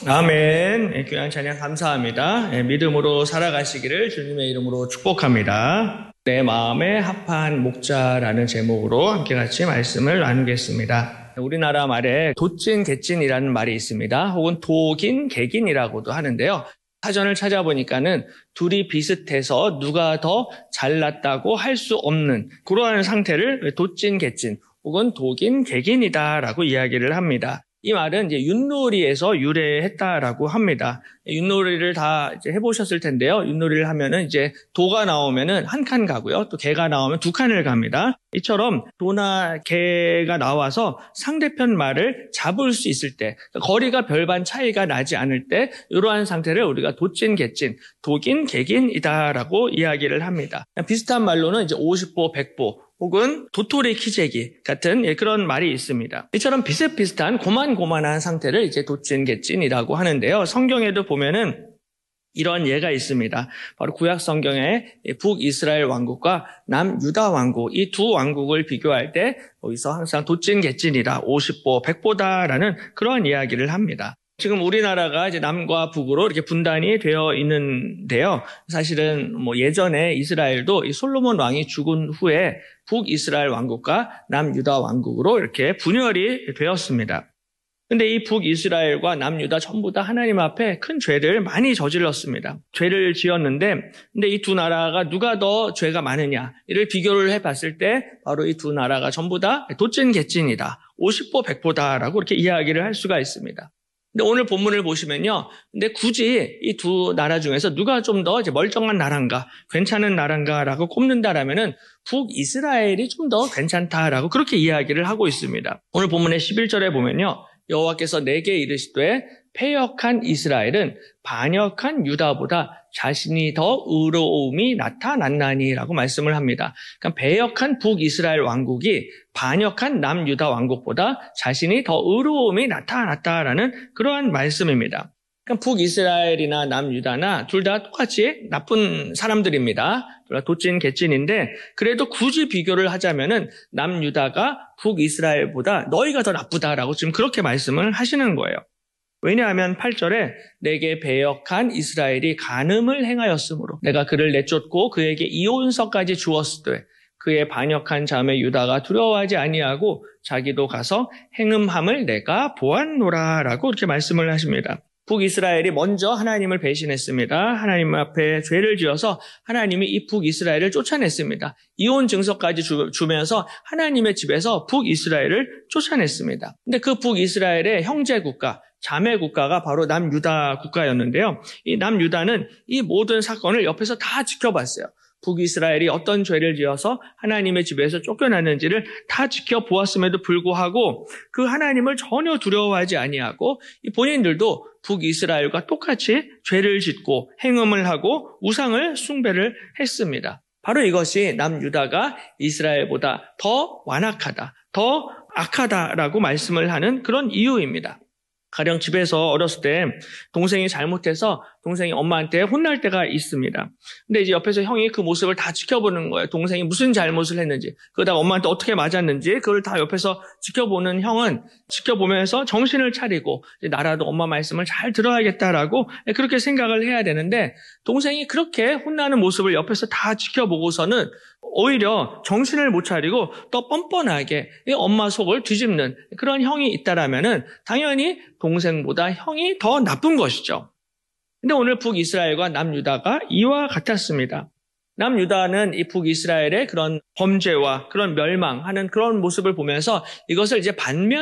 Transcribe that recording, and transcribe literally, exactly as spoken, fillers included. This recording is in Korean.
아멘. 귀한 찬양 감사합니다. 믿음으로 살아가시기를 주님의 이름으로 축복합니다. 내 마음에 합한 목자라는 제목으로 함께 같이 말씀을 나누겠습니다. 우리나라 말에 도찐 개찐이라는 말이 있습니다. 혹은 도긴 개긴이라고도 하는데요. 사전을 찾아보니까는 둘이 비슷해서 누가 더 잘났다고 할 수 없는 그러한 상태를 도찐 개찐 혹은 도긴 개긴이다라고 이야기를 합니다. 이 말은 이제 윷놀이에서 유래했다라고 합니다. 윷놀이를 다 이제 해보셨을 텐데요. 윷놀이를 하면은 이제 도가 나오면은 한 칸 가고요. 또 개가 나오면 두 칸을 갑니다. 이처럼 도나 개가 나와서 상대편 말을 잡을 수 있을 때, 거리가 별반 차이가 나지 않을 때, 이러한 상태를 우리가 도찐, 개찐, 도긴, 개긴이다라고 이야기를 합니다. 비슷한 말로는 이제 오십보, 백보, 혹은 도토리 키재기 같은 그런 말이 있습니다. 이처럼 비슷비슷한 고만고만한 상태를 이제 도찐, 개찐이라고 하는데요. 성경에도 보면은 이런 예가 있습니다. 바로 구약 성경에 북이스라엘 왕국과 남유다 왕국, 이 두 왕국을 비교할 때 여기서 항상 도찐, 개찐이다, 오십보, 백보다라는 그런 이야기를 합니다. 지금 우리나라가 이제 남과 북으로 이렇게 분단이 되어 있는데요. 사실은 뭐 예전에 이스라엘도 이 솔로몬 왕이 죽은 후에 북이스라엘 왕국과 남유다 왕국으로 이렇게 분열이 되었습니다. 근데 이 북이스라엘과 남유다 전부 다 하나님 앞에 큰 죄를 많이 저질렀습니다. 죄를 지었는데, 근데 이 두 나라가 누가 더 죄가 많으냐, 이를 비교를 해봤을 때 바로 이 두 나라가 전부 다 도찐, 개찐이다, 오십보, 백보다라고 이렇게 이야기를 할 수가 있습니다. 근데 오늘 본문을 보시면요. 근데 굳이 이 두 나라 중에서 누가 좀 더 멀쩡한 나라인가, 괜찮은 나라인가라고 꼽는다라면은 북이스라엘이 좀 더 괜찮다라고 그렇게 이야기를 하고 있습니다. 오늘 본문의 십일 절에 보면요. 여호와께서 내게 이르시되 패역한 이스라엘은 반역한 유다보다 자신이 더 의로움이 나타났나니라고 말씀을 합니다. 그러니까 패역한 북이스라엘 왕국이 반역한 남유다 왕국보다 자신이 더 의로움이 나타났다라는 그러한 말씀입니다. 그러니까 북이스라엘이나 남유다나 둘 다 똑같이 나쁜 사람들입니다. 도찐, 개찐인데 그래도 굳이 비교를 하자면은 남유다가 북이스라엘보다 너희가 더 나쁘다라고 지금 그렇게 말씀을 하시는 거예요. 왜냐하면 팔 절에 내게 배역한 이스라엘이 간음을 행하였으므로 내가 그를 내쫓고 그에게 이혼서까지 주었으되 그의 반역한 자매 유다가 두려워하지 아니하고 자기도 가서 행음함을 내가 보았노라라고 이렇게 말씀을 하십니다. 북이스라엘이 먼저 하나님을 배신했습니다. 하나님 앞에 죄를 지어서 하나님이 이 북이스라엘을 쫓아냈습니다. 이혼 증서까지 주, 주면서 하나님의 집에서 북이스라엘을 쫓아냈습니다. 근데 그 북이스라엘의 형제 국가, 자매 국가가 바로 남유다 국가였는데요. 이 남유다는 이 모든 사건을 옆에서 다 지켜봤어요. 북이스라엘이 어떤 죄를 지어서 하나님의 집에서 쫓겨났는지를 다 지켜보았음에도 불구하고 그 하나님을 전혀 두려워하지 아니하고 본인들도 북이스라엘과 똑같이 죄를 짓고 행음을 하고 우상을 숭배를 했습니다. 바로 이것이 남유다가 이스라엘보다 더 완악하다, 더 악하다라고 말씀을 하는 그런 이유입니다. 가령 집에서 어렸을 때 동생이 잘못해서 동생이 엄마한테 혼날 때가 있습니다. 근데 이제 옆에서 형이 그 모습을 다 지켜보는 거예요. 동생이 무슨 잘못을 했는지, 그러다가 엄마한테 어떻게 맞았는지 그걸 다 옆에서 지켜보는 형은 지켜보면서 정신을 차리고 이제 나라도 엄마 말씀을 잘 들어야겠다라고 그렇게 생각을 해야 되는데, 동생이 그렇게 혼나는 모습을 옆에서 다 지켜보고서는 오히려 정신을 못 차리고 더 뻔뻔하게 엄마 속을 뒤집는 그런 형이 있다라면은 당연히 동생보다 형이 더 나쁜 것이죠. 근데 오늘 북이스라엘과 남유다가 이와 같았습니다. 남유다는 이 북이스라엘의 그런 범죄와 그런 멸망하는 그런 모습을 보면서 이것을 이제 반면